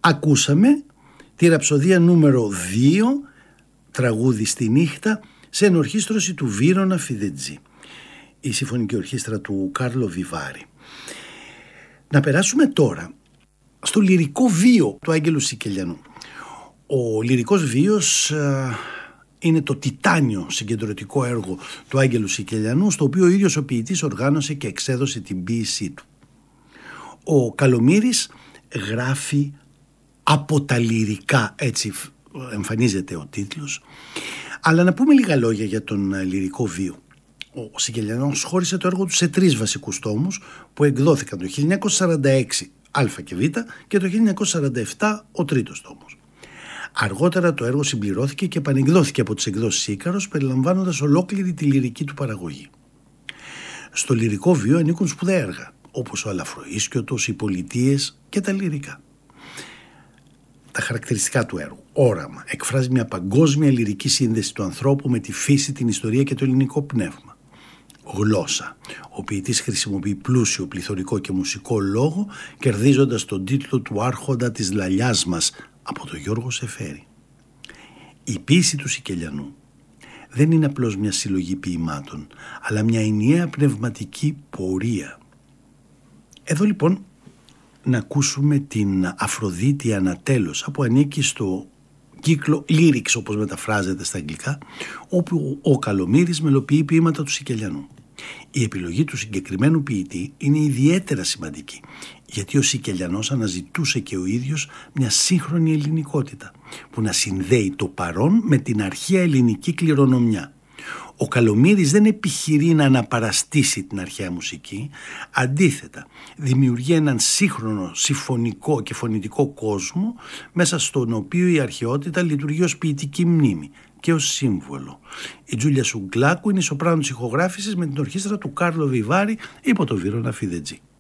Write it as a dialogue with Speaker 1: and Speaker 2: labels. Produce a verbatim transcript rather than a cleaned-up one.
Speaker 1: Ακούσαμε τη ραψοδία νούμερο δύο, τραγούδι στη νύχτα, σε ενορχήστρωση του Βίρονα Φιδετζή, η συμφωνική ορχήστρα του Κάρλο Βιβάρη. Να περάσουμε τώρα στο λυρικό βίο του Άγγελου Σικελιανού. Ο λυρικός βίος α, είναι το τιτάνιο συγκεντρωτικό έργο του Άγγελου Σικελιανού, στο οποίο ο ίδιος ο ποιητής οργάνωσε και εξέδωσε την ποίησή του. Ο Καλομύρης γράφει από τα λυρικά, έτσι εμφανίζεται ο τίτλος. Αλλά να πούμε λίγα λόγια για τον λυρικό βίο. Ο Σικελιανός χώρισε το έργο του σε τρεις βασικούς τόμους που εκδόθηκαν το χίλια εννιακόσια σαράντα έξι Α και Β και το χίλια εννιακόσια σαράντα επτά ο τρίτος τόμος. Αργότερα το έργο συμπληρώθηκε και επανεκδόθηκε από τις εκδόσεις Ίκαρος, περιλαμβάνοντας ολόκληρη τη λυρική του παραγωγή. Στο λυρικό βίο ανήκουν σπουδαία έργα, όπως ο Αλαφροίσκιωτος, οι Πολιτείες και τα λυρικά. Τα χαρακτηριστικά του έργου. Όραμα. Εκφράζει μια παγκόσμια λυρική σύνδεση του ανθρώπου με τη φύση, την ιστορία και το ελληνικό πνεύμα. Γλώσσα. Ο ποιητής χρησιμοποιεί πλούσιο, πληθωρικό και μουσικό λόγο, κερδίζοντας τον τίτλο του Άρχοντα της Λαλιάς μας από τον Γιώργο Σεφέρη. Η ποίηση του Σικελιανού δεν είναι απλώς μια συλλογή ποιημάτων, αλλά μια ενιαία πνευματική πορεία. Εδώ λοιπόν να ακούσουμε την Αφροδίτη Ανατέλωσα, που ανήκει στο κύκλο lyrics, όπως μεταφράζεται στα αγγλικά, όπου ο Καλομύρης μελοποιεί ποίηματα του Σικελιανού. Η επιλογή του συγκεκριμένου ποιητή είναι ιδιαίτερα σημαντική, γιατί ο Σικελιανός αναζητούσε και ο ίδιος μια σύγχρονη ελληνικότητα που να συνδέει το παρόν με την αρχαία ελληνική κληρονομιά. Ο Καλομύρης δεν επιχειρεί να αναπαραστήσει την αρχαία μουσική, αντίθετα δημιουργεί έναν σύγχρονο συμφωνικό και φωνητικό κόσμο μέσα στον οποίο η αρχαιότητα λειτουργεί ως ποιητική μνήμη και ως σύμβολο. Η Τζούλια Σουγκλάκου είναι η σοπράνο της ηχογράφησης με την ορχήστρα του Κάρλο Βιβάρη υπό το Βίρονα Φιδετζή.